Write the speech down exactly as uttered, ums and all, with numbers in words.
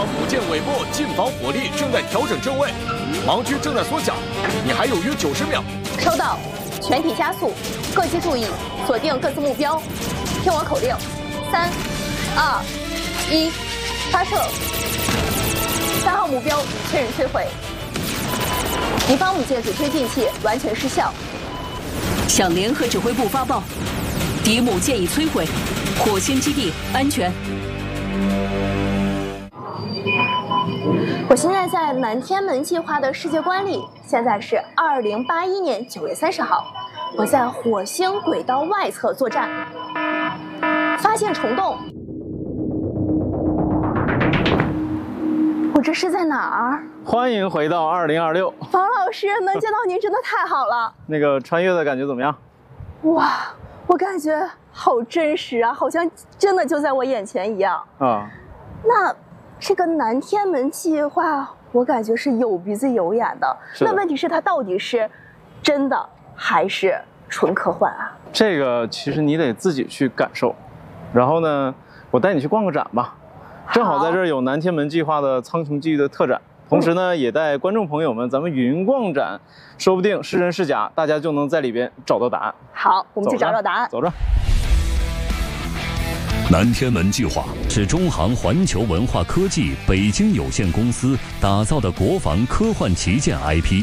方母舰尾部近防火力正在调整正位，盲区正在缩小，你还有约九十秒。 收到，全体加速，各机注意，锁定各自目标，听我口令，三、二、一，发射。三号目标已确认摧毁，敌方母舰主推进器完全失效。 向联合指挥部发报，敌母舰已摧毁，火星基地安全。 我现在在南天门计划的世界观里，现在是二零八一年九月三十号，我在火星轨道外侧作战，发现虫洞。我这是在哪儿？ 欢迎回到二零二六， 房老师，能见到您真的太好了。 那个穿越的感觉怎么样？ 哇，我感觉好真实啊，好像真的就在我眼前一样啊。 那这个南天门计划，我感觉是有鼻子有眼的。 是的。 那问题是它到底是真的还是纯科幻啊？ 这个其实你得自己去感受。然后呢，我带你去逛个展吧。正好在这儿有南天门计划的苍穹记的特展，同时呢，也带观众朋友们咱们云逛展，说不定是真是假，大家就能在里边找到答案。 好，我们去找找答案。 走着。 南天门计划是中航环球文化科技北京有限公司打造的国防科幻旗舰 I P。